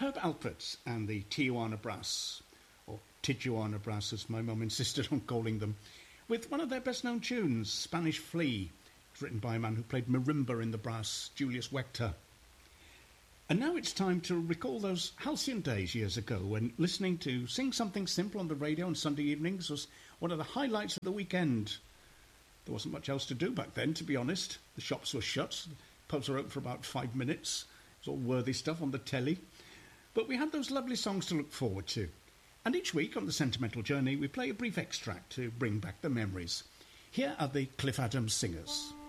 Herb Alpert and the Tijuana Brass, or Tijuana Brass as my mum insisted on calling them, with one of their best-known tunes, Spanish Flea. It's written by a man who played marimba in the brass, Julius Wechter. And now it's time to recall those halcyon days years ago when listening to Sing Something Simple on the radio on Sunday evenings was one of the highlights of the weekend. There wasn't much else to do back then, to be honest. The shops were shut, the pubs were open for about 5 minutes. It was all worthy stuff on the telly. But we had those lovely songs to look forward to. And each week on The Sentimental Journey, we play a brief extract to bring back the memories. Here are the Cliff Adams Singers.